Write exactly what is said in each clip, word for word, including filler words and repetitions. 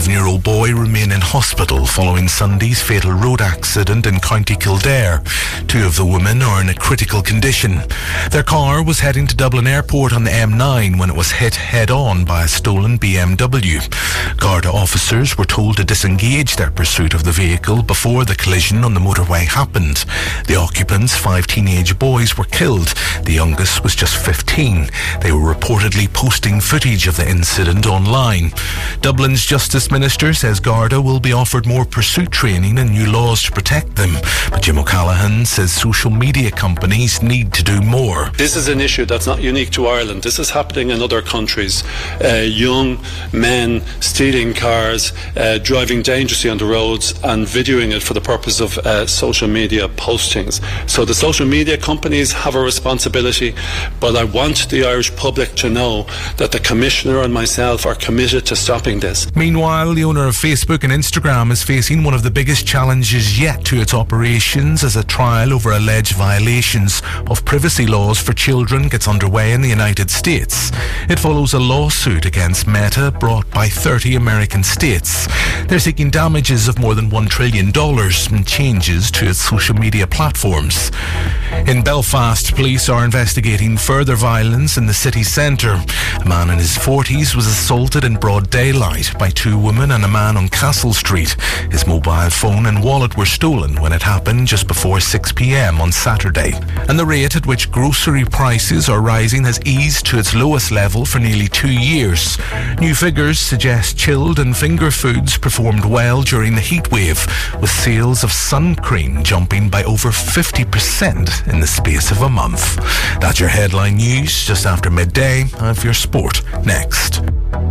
eleven-year-old boy remain in hospital following Sunday's fatal road accident in County Kildare. Two of the women are in a critical condition. Their car was heading to Dublin Airport on the M nine when it was hit head-on by a stolen B M W. Garda officers were told to disengage their pursuit of the vehicle before the collision on the motorway happened. The occupants, five teenage boys, were killed. The youngest was just fifteen. They were reportedly posting footage of the incident online. Dublin's Justice Minister says Garda will be offered more pursuit training and new laws to protect them. But Jim O'Callaghan says social media companies need to do more. This is an issue that's not unique to Ireland. This is happening in other countries. Uh, young men stealing cars, uh, driving dangerously on the roads and videoing it for the purpose of uh, social media postings. So the social media companies have a responsibility, but I want the Irish public to know that the Commissioner and myself are committed to stopping this. Meanwhile, the owner of Facebook and Instagram is facing one of the biggest challenges yet to its operations as a trial over alleged violations of privacy laws for children gets underway in the United States. It follows a lawsuit against Meta brought by thirty American states. They're seeking damages of more than one trillion dollars and changes to its social media platforms. In Belfast, police are investigating further violence in the city centre. A man in his forties was assaulted in broad daylight by two women and a man on Castle Street. His mobile phone and wallet were stolen when it happened just before six p.m. on Saturday. And the rate at which grocery prices are rising has eased to its lowest level for nearly two years. New figures suggest chilled and finger foods performed well during the heatwave, with sales of sun cream jumping by over fifty percent in the space of a month. That's your headline news just after midday. I have your sport next.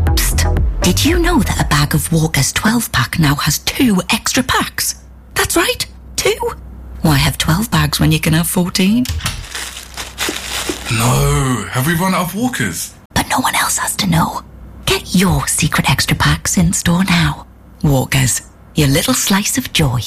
Psst. Did you know that a bag of Walker's twelve pack now has two extra packs? That's right, two. Why have twelve bags when you can have fourteen? No, have we run out of Walkers? But no one else has to know. Get your secret extra packs in store now. Walkers, your little slice of joy.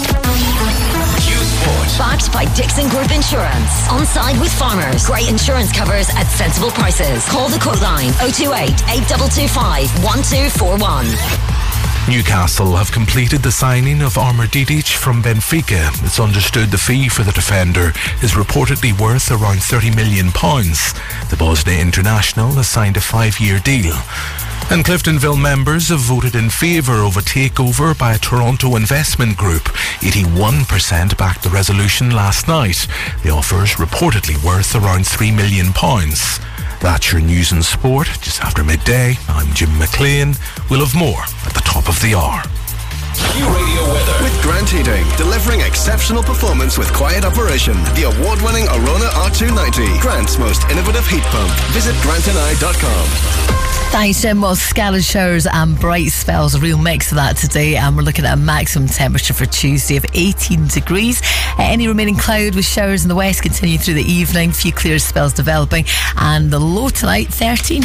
Backed by Dixon Group Insurance. On side with farmers. Great insurance covers at sensible prices. Call the quote line oh two eight, eight two two five, one two four one. Newcastle have completed the signing of Armor Didic from Benfica. It's understood the fee for the defender is reportedly worth around thirty million pounds. The Bosnia international has signed a five-year deal. And Cliftonville members have voted in favour of a takeover by a Toronto investment group. eighty-one percent backed the resolution last night. The offer is reportedly worth around three million pounds. That's your news and sport just after midday. I'm Jim McLean. We'll have more at the top of the hour. Q Radio weather with Grant Heating, delivering exceptional performance with quiet operation. The award-winning Arona R two ninety, Grant's most innovative heat pump. Visit grant and I dot com. Thanks, Jim. Well, scattered showers and bright spells, a real mix of that today, and we're looking at a maximum temperature for Tuesday of eighteen degrees. Uh, any remaining cloud with showers in the west continue through the evening, few clear spells developing, and the low tonight thirteen.